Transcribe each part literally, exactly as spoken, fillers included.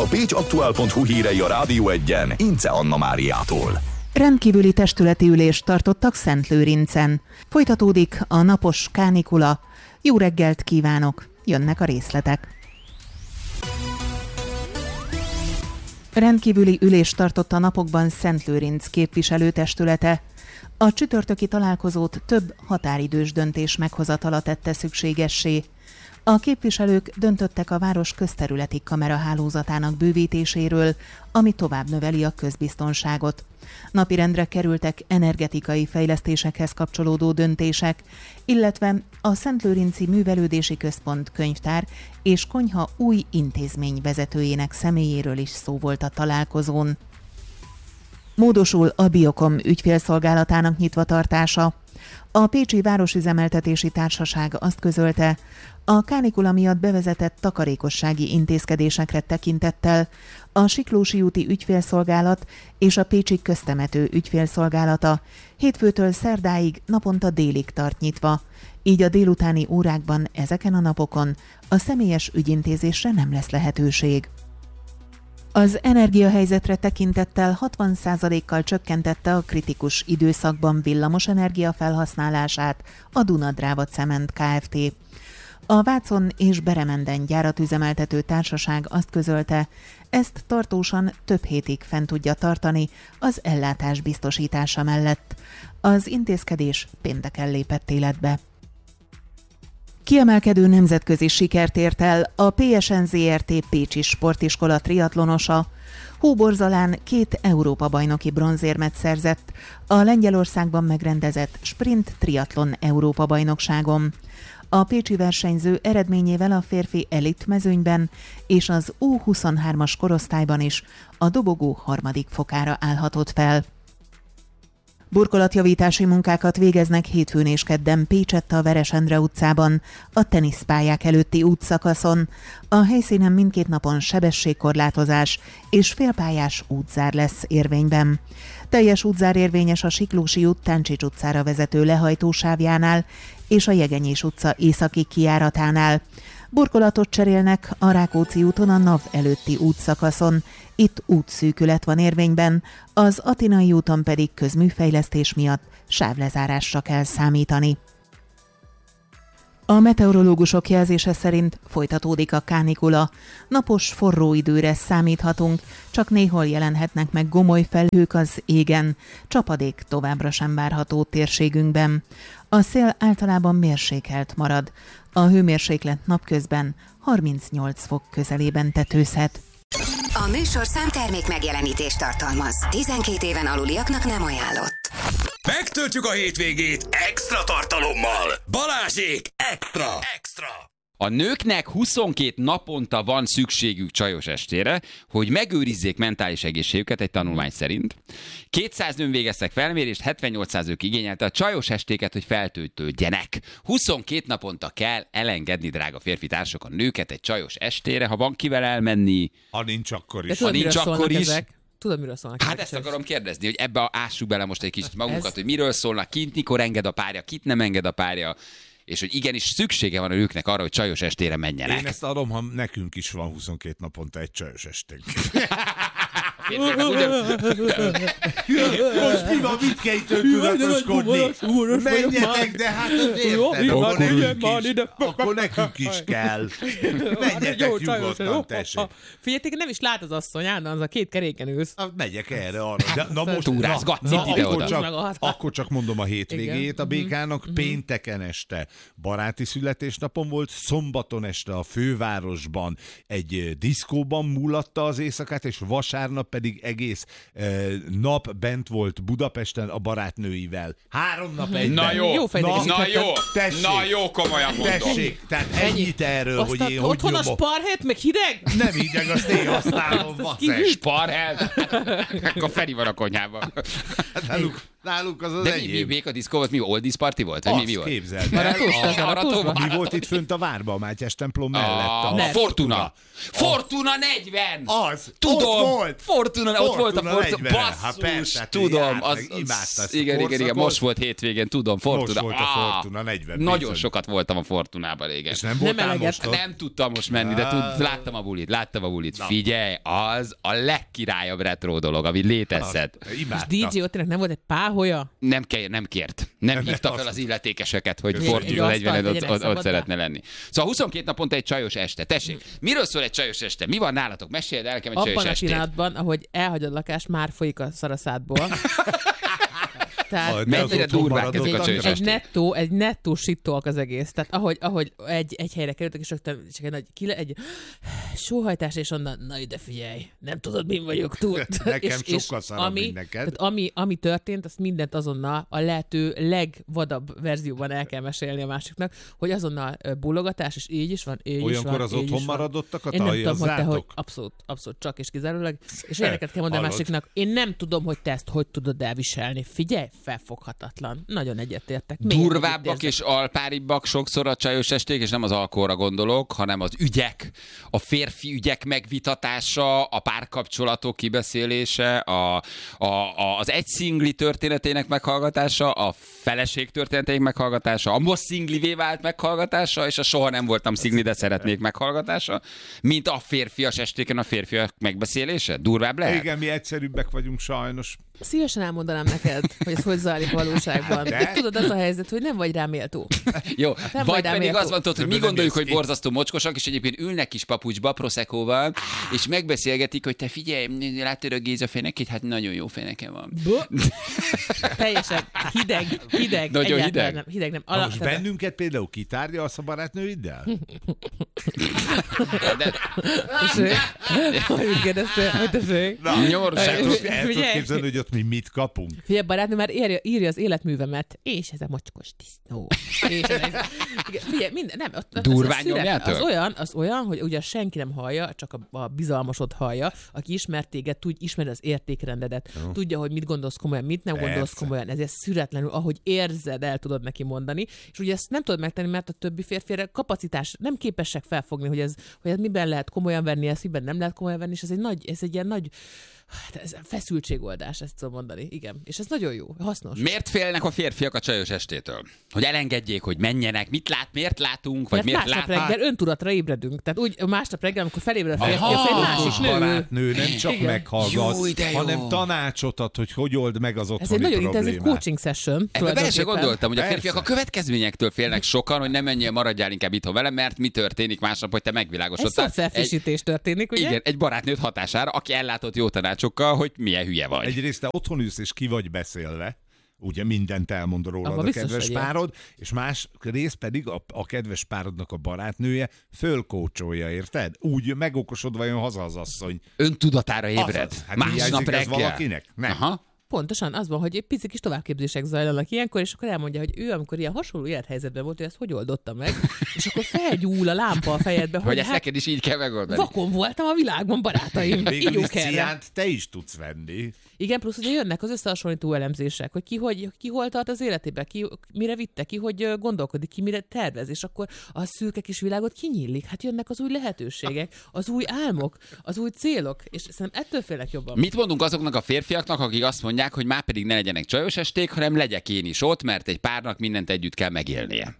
a pécsaktuál pont hu hírei a Rádió Egyen Ince Anna Máriától. Rendkívüli testületi ülést tartottak Szentlőrincen. Folytatódik a napos kánikula. Jó reggelt kívánok! Jönnek a részletek. Rendkívüli ülést tartott a napokban Szentlőrinc képviselőtestülete. A csütörtöki találkozót több határidős döntés meghozatala tette szükségessé. A képviselők döntöttek a város közterületi kamerahálózatának bővítéséről, ami tovább növeli a közbiztonságot. Napirendre kerültek energetikai fejlesztésekhez kapcsolódó döntések, illetve a Szentlőrinci Művelődési Központ könyvtár és konyha új intézmény vezetőjének személyéről is szó volt a találkozón. Módosul a Biokom ügyfélszolgálatának nyitvatartása. A Pécsi Városüzemeltetési Társaság azt közölte, a kánikula miatt bevezetett takarékossági intézkedésekre tekintettel a Siklósi úti ügyfélszolgálat és a Pécsi köztemető ügyfélszolgálata hétfőtől szerdáig naponta délig tart nyitva, így a délutáni órákban ezeken a napokon a személyes ügyintézésre nem lesz lehetőség. Az energiahelyzetre tekintettel hatvan százalékkal csökkentette a kritikus időszakban villamos energia felhasználását a Duna-Dráva Cement Kft. A Vácon és Beremenden gyárat üzemeltető társaság azt közölte, ezt tartósan több hétig fent tudja tartani az ellátás biztosítása mellett. Az intézkedés pénteken lépett életbe. Kiemelkedő nemzetközi sikert ért el a pé es en zé er té Pécsi Sportiskola triatlonosa. Hóborzalán két Európa-bajnoki bronzérmet szerzett a Lengyelországban megrendezett sprint triatlon Európa-bajnokságon. A pécsi versenyző eredményével a férfi elit mezőnyben és az U huszonhármas korosztályban is a dobogó harmadik fokára állhatott fel. Burkolatjavítási munkákat végeznek hétfőn és kedden Pécsett a Veresendre utcában, a teniszpályák előtti útszakaszon. A helyszínen mindkét napon sebességkorlátozás és félpályás útzár lesz érvényben. Teljes útzár érvényes a Siklósi út Táncsics utcára vezető lehajtósávjánál és a Jegenyés utca északi kijáratánál. Burkolatot cserélnek a Rákóczi úton a NAV előtti útszakaszon. Itt útszűkület van érvényben, az Atinai úton pedig közműfejlesztés miatt sávlezárásra kell számítani. A meteorológusok jelzése szerint folytatódik a kánikula. Napos, forró időre számíthatunk, csak néhol jelenhetnek meg gomoly felhők az égen. Csapadék továbbra sem várható térségünkben. A szél általában mérsékelt marad. A hőmérséklet napközben harmincnyolc fok közelében tetőzhet. A műsorszám termék megjelenítést tartalmaz. tizenkét éven aluliaknak nem ajánlott. Megtöltjük a hétvégét extra tartalommal. Balázsék extra! Extra! A nőknek huszonkét naponta van szükségük csajos estére, hogy megőrizzék mentális egészségüket egy tanulmány szerint. kétszáz nőn végeztek felmérést, hetvennyolcszáz ők igényelte a csajos estéket, hogy feltöltődjenek. huszonkét naponta kell elengedni, drága férfi társak, a nőket egy csajos estére, ha van kivel elmenni. Ha nincs akkor is. Ha nincs akkor is. Ezek? Tudod, miről szólnak? Hát ezt akarom kérdezni, hogy ebbe ássuk bele most egy kicsit magunkat, Ez... hogy miről szólnak, kint mikor enged a párja, kit nem enged a párja, és hogy igenis szüksége van a nőknek arra, hogy csajos estére menjenek. Én ezt adom, ha nekünk is van huszonkét naponta egy csajos esténk. Most mi van, mit kell itt tudatoskodni? Menjetek, de hát az érted, akkor nekünk is kell. Menjetek nyugodtan, tessék. Figyeljetek, nem is lát az asszony, állandóan az a két keréken ülsz. Megyek erre arra. Na most túrázgatsz itt ide-oda. Akkor csak mondom a hétvégét a békának. Pénteken este baráti születésnapon volt, szombaton este a fővárosban egy diszkóban múlatta az éjszakát, és vasárnap pedig egész eh, nap bent volt Budapesten a barátnőivel. Három nap egyben. Na jó, jó na, na jó, tessék, na jó, komolyan mondom. Tessék, tehát ennyit erről, azt hogy a, én hogy otthon nyomom. a sparhet, meg hideg? Nem hideg, azt én használom. Sparhet? Akkor Feri van a konyhában. Nálunk az az De mi, mi, enyém. még a diszkó volt? Mi oldies party volt? Vagy mi, mi Azt volt? képzeld el. Maratós, A- az maratós. Mi volt itt fönt a várban, a Mátyás templom mellett? A, A a Fortuna. Fortuna negyven! Az! Tudom! Ott volt! Fortuna, ott volt a Fortuna Fortuna. negyven. Hát Basszus, persze, hát tudom. járt, Az, meg az, imádta ezt a igen, igen, igen, korszakot. most volt hétvégén, tudom, Fortuna. volt a Á, Fortuna negyven, Nagyon bizony. sokat voltam a Fortunában régen. És nem voltál eleget. most ott? Nem tudtam most menni, de tud, láttam a bulit, láttam a bulit. Figyelj, az a legkirályabb retro dolog, ami létezhet. Az, És imádta. dé dzsé Ottinak nem volt egy páholya? Nem, ke- nem kért. Nem hívta fel az illetékeseket, hogy Köszönjük. Fortuna Egy asztalt negyven ott, vegyenek ott, ott szabadba. szeretne lenni. Szóval huszonkettő naponta egy csajos este. Tessék, miről szól egy csajos este? Mi van nálatok? Meséld el nekem egy Abban csajos a estét. pillanatban, ahogy elhagyod a lakást, már folyik a szaraszádból. Tehát Ah, de mennyire az otthon durvák maradott ezek a egy, csajos egy esték. nettó, egy nettó sittolk az egész. Tehát ahogy, ahogy egy, egy helyre kerültek, és rögtön csak egy nagy kile, egy sóhajtás, és onnan, na ide figyelj, nem tudod, min vagyok túl. Nekem és, sokkal szarabb, ami, mint neked. Tehát ami, ami történt, azt mindent azonnal a lehető legvadabb verzióban el kell mesélni a másiknak, hogy azonnal ö, bólogatás, és így is van, így is Olyankor van, az így otthon is van. maradottakat Én nem tudom, hogy te hogy aljazzátok? abszolút, abszolút csak és kizárólag. És ilyeneket kell mondani a Hallod? másiknak. Én nem tudom, hogy te ezt hogy tudod elviselni. Figyelj, felfoghatatlan. Nagyon egyetértek. Mélyen Durvábbak egyetértek. és alpáribbak sokszor a csajos esték, és nem az alkoholra gondolok, hanem az ügyek, a férfi ügyek megvitatása, a párkapcsolatok kibeszélése, a, a, a, az egy szingli történetének meghallgatása, a feleség történetének meghallgatása, a most szinglivé vált meghallgatása, és a soha nem voltam szingli, de szeretnék meghallgatása, mint a férfias estéken a férfiak megbeszélése. Durvább lehet? Igen, mi egyszerűbbek vagyunk sajnos. Szívesen elmondanám neked, hogy ez hogy zajlik valóságban. De? De tudod, az a helyzet, hogy nem vagy rá méltó. Jó, Nem vagy vagy rá pedig méltó. azt mondtad, hogy mi Nem gondoljuk, néz hogy ki. borzasztó mocskosak, és egyébként ülnek kis papucsba, proszekóval, és megbeszélgetik, hogy te figyelj, látod a Géza fenekét? Hát nagyon jó feneke van. Teljesen hideg, hideg. Nagyon egyáltalán hideg? Nem, hideg nem. Na Ala, most tehát- bennünket például kitárgyalsz a barátnőiddel? De Tessék? Hogy úgy kérdeztél? Hogy tessék? Na, Nyomorúság. el tudod- el tudod Figyelj. képzelni, hogy ott mi mit kapunk? Figyelj, barátnő már írja, írja az életművemet, és ez a mocskos disznó. És ez, ez, igen, figyelj, minden, nem, ott, ott Durván az, a szület- nyomjátok? az olyan, az olyan, hogy ugye senki nem hallja, csak a, a bizalmasod hallja, aki ismer téged, tud, ismeri az értékrendedet, oh. tudja, hogy mit gondolsz komolyan, mit nem Persze. gondolsz komolyan, ezért szüretlenül, ahogy érzed, el tudod neki mondani, és ugye ezt nem tudod megtenni, mert a többi férfére kapacitás, nem képesek felfogni, hogy ez, hogy ez miben lehet komolyan venni, ezt miben nem lehet komolyan venni, és ez egy nagy, ez egy ilyen nagy hát ez feszültségoldás, ezt tudom mondani, igen. És ez nagyon jó, hasznos. miért félnek a férfiak a csajos estétől? Hogy elengedjék, hogy menjenek, mit lát, miért látunk, vagy Mert miért másnap lát... reggel öntudatra ébredünk. Tehát úgy másnap reggel, amikor felébred a férfi, Aha. az egy A másik nő. barátnő nem csak Igen. meghallgat, Jó, de jó. hanem tanácsot ad, hogy hogy old meg az Ez egy otthoni nagyon intenzív problémát. coaching session. Ebbe bele se tulajdonképpen. gondoltam, hogy a Persze. férfiak a következményektől félnek sokan, hogy nem menjél, maradjál inkább itthon velem, mert mi történik másnap, hogy te Egy megvilágosodtál. szociálfrissítés történik, ugye? Igen, egy barátnőt hatására, aki ellátott jó tanácsokkal, hogy milyen hülye vagy. Egyrészt te otthon ülsz és ki vagy beszélve, ugye mindent elmond rólad Abba a biztos, kedves hogy ilyen. párod, és más rész pedig a, a kedves párodnak a barátnője fölkócsolja, érted? Úgy megokosodva jön haza az asszony. Öntudatára ébred. Azaz, hát Másnap hiányzik ez reggel. valakinek? Nem. Aha. Pontosan, az van, hogy egy pici kis továbbképzések zajlanak ilyenkor, és akkor elmondja, hogy ő, amikor ilyen hasonló élethelyzetben volt, hogy ezt hogy oldotta meg, és akkor felgyúl a lámpa a fejedbe, hogy, Hogy ezt hát neked is így kell megoldani. vakon voltam a világban, barátaim. Végül is Ígyunk erre. ciánt te is tudsz venni. Igen, plusz ugye jönnek az összehasonlító elemzések, hogy ki, hogy, ki hol tart az életében, ki mire vitte, ki hogy ö, gondolkodik, ki mire tervez, és akkor a szürke kis világot kinyílik. Hát jönnek az új lehetőségek, az új álmok, az új célok, és szerintem ettől félek jobban. Mit mondunk azoknak a férfiaknak, akik azt mondják, hogy már pedig ne legyenek csajos esték, hanem legyek én is ott, mert egy párnak mindent együtt kell megélnie.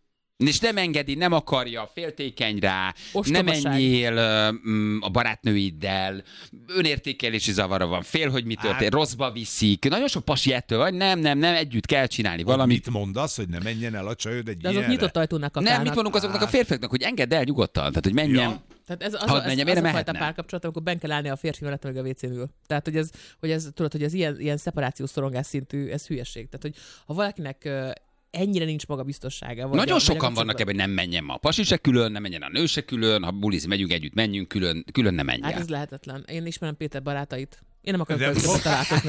És nem engedi, nem akarja, féltékeny rá, nem Ostobaság. menjél uh, a barátnőiddel, önértékelési zavara van, fél, hogy mi történt, rosszba viszik. Nagyon sok pasi ettől van, nem, nem, nem, együtt kell csinálni valamit. Mit mondasz, hogy ne menjen el a csajod egy De azok ilyenre? nyitott ajtónak kakálnak. Nem, mit mondunk azoknak a férfiaknak, hogy engedd el nyugodtan, tehát hogy menjen. Ja. Tehát ez az, Hadd az, menjem, az, én az nem a fajta mehetnem. párkapcsolat, amikor ben kell állni a férfi mellett, meg a vécén ül. Tehát, hogy ez, hogy ez, tudod, hogy ez ilyen, ilyen szeparációs szorongás szintű, ez hülyeség. Tehát, hogy ha valakinek ö, ennyire nincs magabiztossága. Vagy Nagyon a, sokan vagy a vannak ebben, kapcsolatban. hogy nem menjen ma a pasi se külön, nem menjen a nő se külön, ha bulizni megyünk együtt, menjünk külön, külön nem menjen. Hát ez lehetetlen. Én ismerem Péter barátait. Én nem akarok közben találkozni.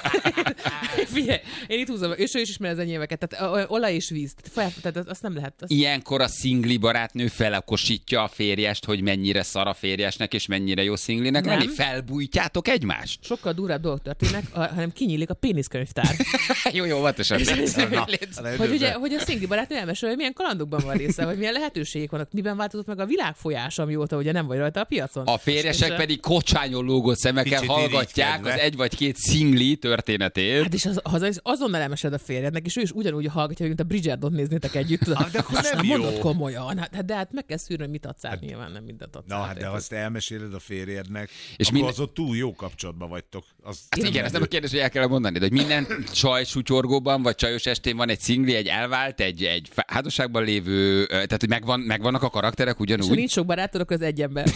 Figyelj, én itt húzom, és ő is ismer az enyémeket. Tehát olaj és víz. Tehát, tehát azt nem lehet. Azt... Ilyenkor a szingli barátnő felakosítja a férjest, hogy mennyire szar a férjesnek, és mennyire jó szinglinek Nem. lenni. Felbújtjátok egymást? Sokkal durvább dolgok történnek, hanem kinyílik a péniszkönyvtár. jó, jó, óvatosan. Hogy ugye, hogy a szingli barátnő elmesél, hogy milyen kalandokban van része, hogy milyen lehetőségek vannak, miben változott meg a világ folyása, amióta ugye nem vagy rajta a piacon. A férjesek és pedig kocsányon lógott szemekkel Kicsit hallgatják az egy vagy két szingli történetét. Hát és az, az, azonnal elmesed a férjednek, és ő is ugyanúgy hallgatja, mint a Bridgerton néznétek együtt. Tudod, ah, de akkor azt nem nem jó. mondod komolyan. Hát, de hát meg kell szűrni, hogy mit adsz át, nyilván nem mindent adsz Na, át, hát de érted? azt elmeséled a férjednek, És és akkor minden- az ott túl jó kapcsolatban vagytok. Az Hát igen, ez nem a kérdés, hogy el kell mondani, de hogy minden csaj sutyorgóban, vagy csajos estén van egy szingli, egy elvált, egy, egy házasságban lévő, tehát hogy megvan, megvannak a karakterek És ha ugyanúgy. nincs sok barátod, az egy ember.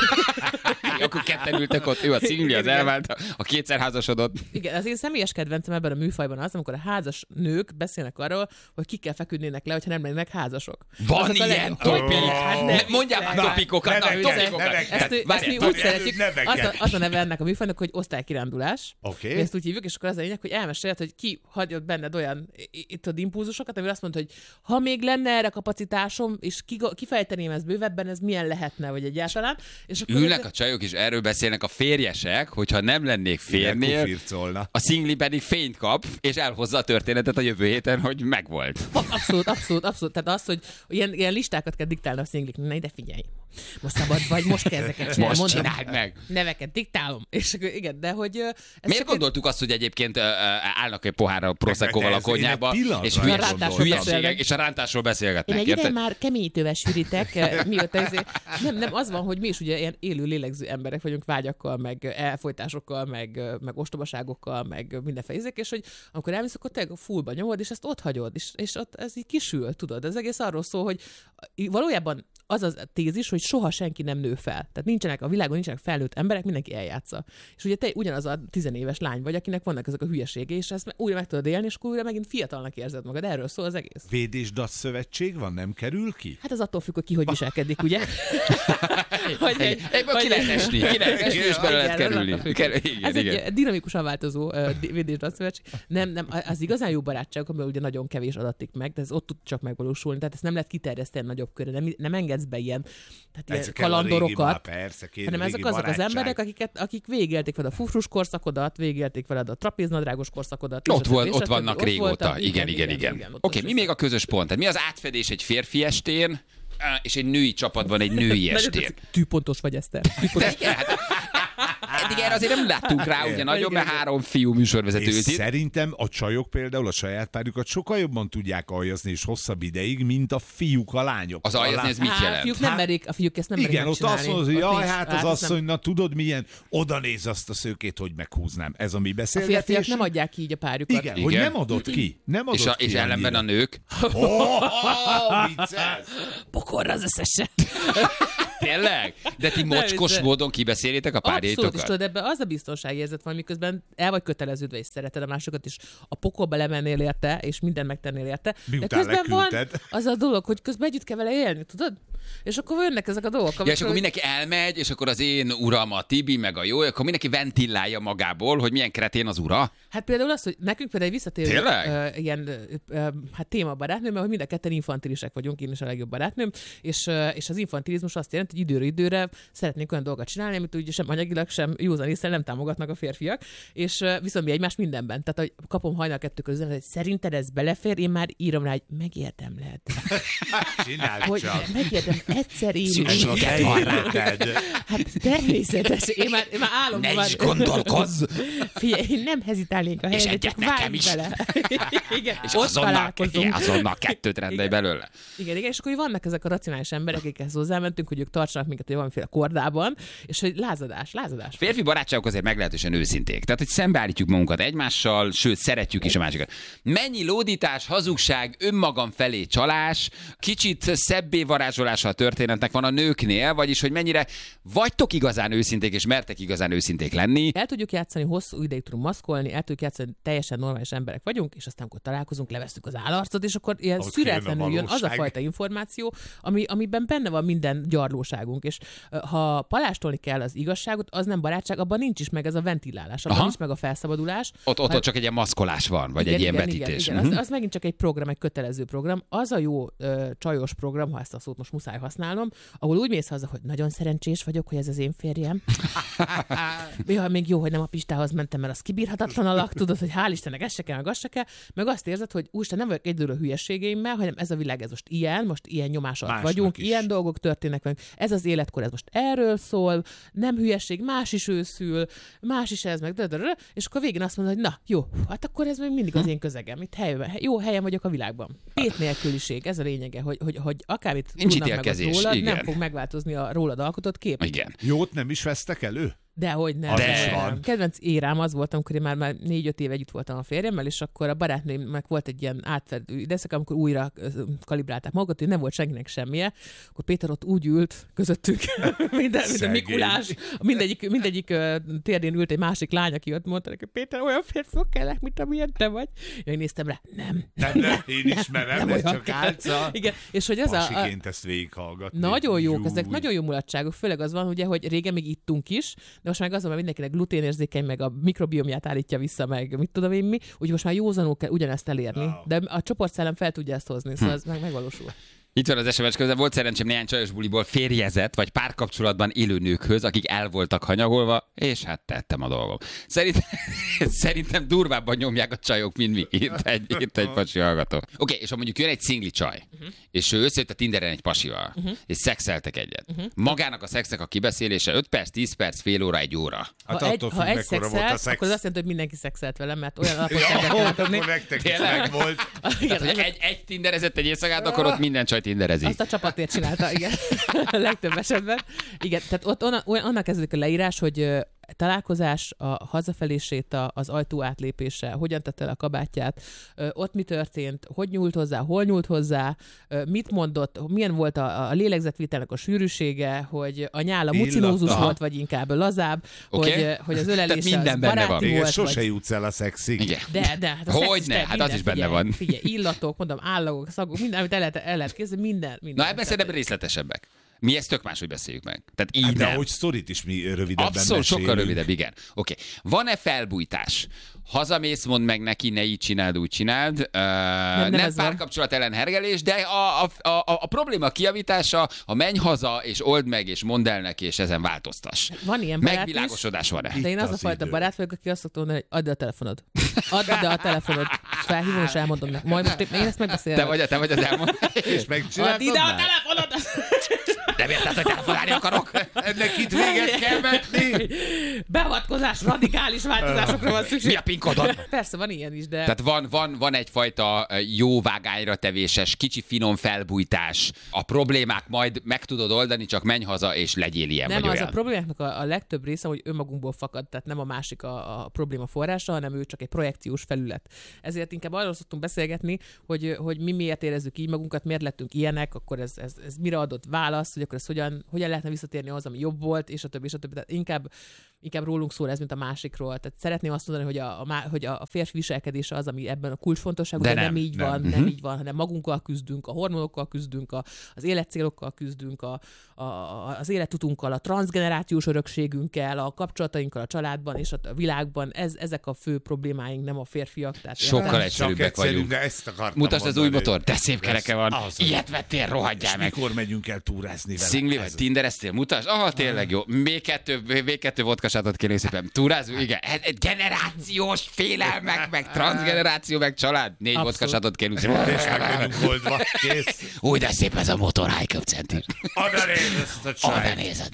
Akkor ketten ültek ott, ő a szingli, az elvált, a kétszer házasodott. Igen, az én személyes kedvencem ebben a műfajban az, amikor a házas nők beszélnek arról, hogy kikkel feküdnének le, hogyha nem lennének házasok. Van Azok a ilyen leg- topik? Hát ne Mondjál már viccelj. topikokat, na, neveket, topikokat. neveket. Ezt, ezt Várjál, mi úgy várjál. szeretjük, neveket. az a, az a neve ennek a műfajnak, hogy osztálykirándulás. Oké. Mi ezt úgy hívjuk, és akkor az a lényeg, hogy elmeséled, hogy ki hagyott benned olyan itt a impulzusokat, amire azt mondta, hogy ha még lenne erre kapacitásom, és ki, kifejteném ezt bővebben, ez milyen lehetne, vagy egyáltalán. És akkor Ülnek a csajok, és erről beszélnek a férjesek, hogyha nem lennék férnél, Kufircolna. a szingli pedig fényt kap, és elhozza a történetet a jövő héten, hogy megvolt. Abszolút, abszolút, abszolút. Tehát az, hogy ilyen, ilyen listákat kell diktálni a szingliknek. Na ide figyelj. Most szabad vagy, most kell ezeket csinálni. Most Mondom, csináld meg. Neveket diktálom. És akkor igen, de hogy... ö, Ez Miért csak gondoltuk azt, hogy egyébként ö, ö, állnak egy pohárra Proseccoval a Meg- ez- én konyhába, egy pillanatra és is hülyes, gondoltam. hülyeségek, és a rántásról Én beszélgetnek, egy ideje érted? már keményítővel sűrítek, eh, mióta ezért... Nem, nem, az van, hogy mi is ugye ilyen élő lélegző emberek vagyunk, vágyakkal, meg elfolytásokkal, meg, eh, meg ostobaságokkal, meg mindenféle ízek, és hogy amikor elmész, akkor tényleg fullba nyomod, és ezt ott hagyod, és, és ott ez így kisül, tudod. Ez egész arról szól, hogy valójában az az tézis, hogy soha senki nem nő fel. Tehát nincsenek a világon, nincsenek felnőtt emberek, mindenki eljátsza. És ugye te ugyanaz a tizenéves lány vagy, akinek vannak ezek a hülyeségei, és ezt újra meg tudod élni, és akkor újra megint fiatalnak érzed magad. Erről szól az egész. Védésdac szövetség van, nem kerül ki? Hát az attól függ, hogy ki hogy viselkedik, ugye? Hogy egy- Egyből ki hogy- lehet esni, ki lehet esni, és bele lehet Igen, kerülni. az attól függ. Ker- Igen, Ez igen. egy dinamikusan változó uh, védésdatszövetség. Nem, nem, az igazán jó barátság, amiben ugye nagyon kevés adatik meg, de ez ott tud csak megvalósulni. Tehát ezt nem lehet kiterjeszteni nagyobb körre, nem, nem engedsz be ilyen, tehát ilyen Egyszer kell a régi, kalandorokat. már persze, két hanem régi ezek azok az barátság. emberek, akiket, akik végigélték veled a fufrus korszakodat, végigélték veled a trapéznadrágos korszakodat. és Ott, a volt, többi, és ott a többi. vannak Ott régóta. voltak. Igen, igen, igen. ott Oké, az mi még a közös pont? Tehát mi az átfedés egy férfi estén, és egy női csapatban egy női Nagyon estén? tetszik. Tűpontos vagy, Eszter. Tűpontos. Igen, hát eddig erre azért nem láttunk rá, ugye nagyon, mert három fiú műsorvezető És ült itt. szerintem a csajok például a saját párjukat sokkal jobban tudják aljazni és hosszabb ideig, mint a fiúk a lányok. Az aljazni, ez mit Á, jelent? A fiúk nem merik, a fiúk ezt nem merik Igen, ott megcsinálni. azt mondod, hogy Ott jaj, nincs. hát az ezt asszony, nem- na tudod milyen, oda néz azt a szőkét, hogy meghúznám. Ez a mi A beszélgetés. férfiak nem adják ki így a párjukat. Igen, Igen. hogy nem adott ki. Nem adott És, a, ki és ellenben a annyira. nők. Oh, vicces! Pokorra az összesen. Tényleg? De ti mocskos vicces. módon kibeszélitek a Abszolút, és párjaitokat? tudod, ebben az a biztonságérzet van, miközben el vagy köteleződve, és szereted a másokat, és a pokolba lemennél érte, és mindent megtennél érte. Miután de közben van leküldted. az a dolog, hogy közben együtt kell vele élni, tudod? És akkor jönnek ezek a dolgok. Ja, és akkor mindenki elmegy, és akkor az én uram a Tibi, meg a jó, akkor mindenki ventillálja magából, hogy milyen kretén az ura. Hát például az, hogy nekünk például egy visszatérő Tényleg? uh, ilyen uh, hát téma barátnőm, mert hogy mind a ketten infantilisek vagyunk, én is a legjobb barátnőm, és, uh, és az infantilizmus azt jelenti, hogy időről időre szeretnénk olyan dolgokat csinálni, amit ugye sem anyagilag, sem józan észre nem támogatnak a férfiak, és uh, viszont mi egymást mindenben. Tehát, hogy kapom hajnal kettő közben, hogy szerinted ez belefér, én már írom rá, hogy megérdemled. Csináld Hogy csak. megérdem, egyszer én Ez a te életed. Hát természetes, én már, én már állom. Ne már... is gondolkozz! Figyelj, én nem hezitálnék a És helyen, egyet csak nekem vágj is. bele. Igen, És ott azonnal, találkozunk. igen, azonnal kettőt rendelj Igen. belőle. Igen, igen, és akkor vannak ezek a racionális emberek, akikhez hozzámentünk, hogy ők tartsanak minket hogy valamiféle kordában, és hogy lázadás, lázadás. Férfi barátságok azért meglehetősen őszinték. Tehát, hogy szembeállítjuk magunkat egymással, sőt, szeretjük is a másikat. Mennyi lódítás, hazugság, önmagam felé csalás, kicsit szebbé varázsolása a történetnek van a nőknél, vagyis, hogy mennyire vagytok igazán őszinték, és mertek igazán őszinték lenni. El tudjuk játszani, hosszú ideig tudunk maszkolni, el tudjuk játszani, teljesen normális emberek vagyunk, és aztán amikor találkozunk, levesztük az állarcot, és akkor ilyen Ott szüretlenül kijön a jön az a valóság. fajta információ, ami, amiben benne van minden gyarlós valóságunk. És ha palástolni kell az igazságot, az nem barátság, abban nincs is meg ez a ventilálás, abban Aha. nincs meg a felszabadulás. Ott, ott, ott csak egy ilyen maszkolás van, vagy igen, egy ilyen igen, vetítés. Igen, igen. Az, az megint csak egy program, egy kötelező program. Az a jó ö, csajos program, ha ezt a szót most muszáj használnom, ahol úgy mész haza, hogy nagyon szerencsés vagyok, hogy ez az én férjem. Ja, még jó, hogy nem a Pistához mentem, mert az kibírhatatlan alak, tudod, hogy hál' Istennek ez se kell, meg az se kell. Meg azt érzed, hogy úristen, nem vagyok egyedül a hülyeségeimmel, hanem ez a világ, ez most ilyen, most ilyen nyomás alatt vagyunk, is. Ilyen dolgok történnek velünk. Ez az életkor, ez most erről szól, nem hülyeség, más is őszül, más is ez, meg dödörö, és akkor végén azt mondod, hogy na, jó, hát akkor ez még mindig az én közegem. Itt helyben, jó helyen vagyok a világban. Tét nélküliség, ez a lényege, hogy, hogy, hogy akármit tudnak meg az rólad, igen. Nem fog megváltozni a rólad alkotott kép. Igen. Jót nem is vesztek elő? Dehogy nem. De. Van. Kedvenc érám az volt, amikor én már, már négy-öt éve együtt voltam a férjemmel, és akkor a barátnőmnek volt egy ilyen átfedő időszak, amikor újra kalibrálták magukat, hogy nem volt senkinek semmije. Akkor Péter ott úgy ült közöttük, minden, minden Mikulás, mindegyik, mindegyik uh, térdén ült egy másik lány, aki ott mondta neki, Péter, olyan férfiak kellek, mint amilyen te vagy. Én néztem rá, nem. Nem, nem, én ismerem, nem, ez csak álca. Igen, és hogy ez a, a... ezt végighallgatni. Nagyon jók, ezek nagyon jó mulatságok, főleg az van, ugye, hogy régen még ittunk is, de most már az, mert mindenkinek gluténérzékeny, meg a mikrobiomját állítja vissza, meg mit tudom én mi, úgyhogy most már józanul kell ugyanezt elérni. Wow. De a csoportszellem fel tudja ezt hozni, szóval ez meg megvalósul. Itt van az es em es közben, volt szerencsém néhány csajos buliból férjezett, vagy párkapcsolatban élő nőkhöz, akik el voltak hanyagolva, és hát tettem a dolgom. Szerintem, szerintem durvábban nyomják a csajok, mint mi. Itt egy, itt egy pasi hallgató. Oké, okay, és ha mondjuk jön egy szingli csaj, uh-huh. és ő összejött a Tinderen egy pasival, uh-huh. és szexeltek egyet. Uh-huh. Magának a szexnek a kibeszélése öt perc, tíz perc, fél óra, egy óra. Hát ha egy, ha egy szexelt, szex. Akkor az azt jelenti, hogy mindenki szexelt velem, mert olyan alapot kell adni. Akkor nektek is meg volt. Tehát, hogy egy, egy tinderezett egy éjszakát, akkor ott minden csaj tinderezik. Azt a csapatért csinálta, igen. A legtöbb esetben. Igen, tehát ott onna, onnan kezdődik a leírás, hogy találkozás, a hazafelé séta, az ajtó átlépése, hogyan tette le a kabátját, ott mi történt, hogy nyúlt hozzá, hol nyúlt hozzá, mit mondott, milyen volt a, a lélegzetvitelnek a sűrűsége, hogy a nyála mucinózus volt, vagy inkább lazább, okay. hogy, hogy az ölelése az baráti volt. Sose vagy... jutsz el a szexig. Igen. De, de. Hát hogy ne? Hát az is benne figyelj, van. Figyelj, illatok, mondom, állagok, szagok, minden, amit el lehet, el lehet készíteni, minden, minden. Na ebben szerintem részletesebbek. Mi ezt tök máshogy beszéljük meg. Tehát így hát de nem. ahogy sztorit is mi rövidebben Abszolút, mesélünk. sokkal rövidebb, igen. Oké. Okay. Van-e felbújtás? Hazamész, mondd meg neki, ne így csináld, úgy csináld. Uh, nem nem párkapcsolat ellen hergelés, de a, a, a, a probléma kijavítása, a menj haza, és old meg, és mondd el neki, és ezen változtass. Van ilyen barát megvilágosodás van-e? De én az, az a fajta idő. barát vagyok, aki azt szokta mondani, hogy add a telefonod. Add ide a telefonod. Felhívom, és elmondom neki. Majd most én ezt megbeszélem. Te vagy, te vagy az elmond. És megcsináltad. Add ide a telefonod! Nem érted, hogy telefonálni akarok? Ennek itt véget kell vetni. Beavatkozás, radikális változásokra van szükség. Mi a pinkodod? Persze, van ilyen is, de... Tehát van, van, van egyfajta jó vágányra tevéses, kicsi finom felbújtás. A problémák majd meg tudod oldani, csak menj haza, és legyél ilyen nem, vagy az olyan. A problémáknak a, a legtöbb része, hogy önmagunkból fakad, tehát nem a másik a, a probléma forrása, hanem ő csak egy projekciós felület. Ezért inkább arról szoktunk beszélgetni, hogy, hogy mi miért érezzük így magunkat, miért lettünk ilyenek, akkor ez, ez, ez mire adott válasz, hogy akkor ez hogyan, hogyan lehetne visszatérni az, ami jobb volt, és a többi, és a többi. Tehát inkább, inkább rólunk szól ez, mint a másikról. Tehát szeretném azt mondani, hogy a, a, hogy a férfi viselkedése az, ami ebben a kulcsfontosságú, de, de nem, nem így nem. van, nem uh-huh. így van, hanem magunkkal küzdünk, a hormonokkal küzdünk, a, az életcélokkal küzdünk, a, a, az életutunkkal, a transzgenerációs örökségünkkel, a kapcsolatainkkal a családban és a világban. Ez, ezek a fő problémáink, nem a férfiak. Tehát sokkal egyszerűbbek vagyunk. De ezt akartam mutasd az új motor, de szép kereke van. Az, ilyet vettél, rohadjál meg. Mikor megyünk el túrázni vele? Szingli vagy tindereztél, mutasd? Aha, tényleg jó. még kettő, még kettő vodkasátot kérlek szépen. Túrázunk? Igen. Generációs félelmek, meg transgeneráció, meg család. Négy vodkasátot kérlek szépen. És meg vagyunk oldva. Kész. Új, de szép ez a motor, high-köpcent is. Oda nézd ezt a csaj. Oda nézed.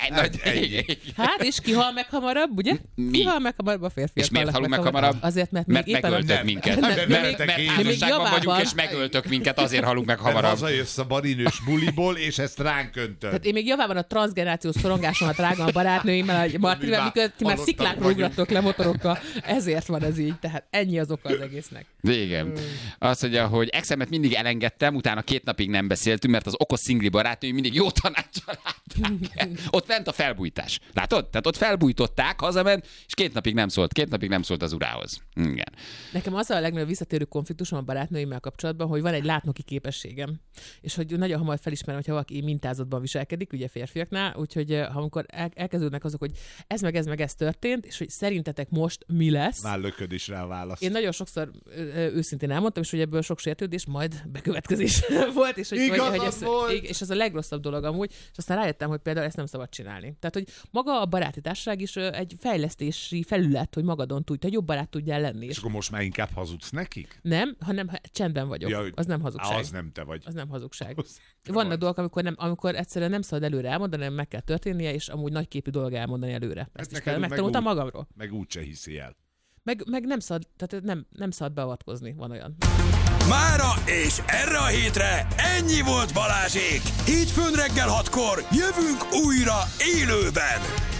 Hát, és ki hal meg hamarabb, ugye? Ki hal meg hamarabb a férfiak? És miért halunk meg hamarabb? Azért, mert mert megöltök minket. Mert házasságban vagyunk, és megöltök minket, azért halunk meg hamarabb. Mert hazajössz a barinős buliból, és ezt ránk öntöd. Tehát én még javában a transzgenerációs szorongásomat rágom a barátnőimmel, a ti már, mikor, ti már sziklákra ugratok le motorokkal, ezért van ez így, tehát ennyi az oka az egésznek. Igen. Hmm. Azt mondja, hogy exemet mindig elengedtem, utána két napig nem beszéltünk, mert az okos szingli barátnői mindig jó tanáccsal látták. Ott fent a felbújtás. Látod? Tehát ott felbújtották, hazament, és két napig nem szólt, két napig nem szólt az urához. Igen. Nekem az a legnagyobb visszatérő konfliktusom a barátnőimmel kapcsolatban, hogy van egy látnoki képességem, és hogy nagyon hamar felismerem, hogyha valaki mintázatban viselkedik, ugye férfiaknál, úgyhogy ha amikor el, elkezdődnek azok, hogy ez meg ez meg ez történt, és hogy szerintetek most mi lesz. Már lököd is rá a választ. Én nagyon sokszor őszintén elmondtam, és hogy ebből sok sértődés, majd bekövetkezés volt, és, hogy, hogy, hogy ez, volt. és ez a legrosszabb dolog amúgy, és aztán rájöttem, hogy például ezt nem szabad csinálni. Tehát, hogy maga a baráti társaság is egy fejlesztési felület, hogy magadon tudj, hogy jobb barát tudjál lenni. És akkor most már inkább hazudsz nekik? Nem, hanem csendben vagyok. Ja, az nem hazugság. Az nem te vagy. Az nem hazugság. Az Vannak vagy. dolgok, amikor, nem, amikor egyszerűen nem szabad előre elmondani, hanem meg kell történnie, és amúgy nagyképű dolog elmondani előre. Ezt is kell, megtanultam meg magamról. Meg úgyse hiszi el. Meg, meg nem szabad, tehát nem, nem szabad beavatkozni, van olyan. Mára és erre a hétre ennyi volt Balázsék! Hétfőn reggel hatkor jövünk újra élőben!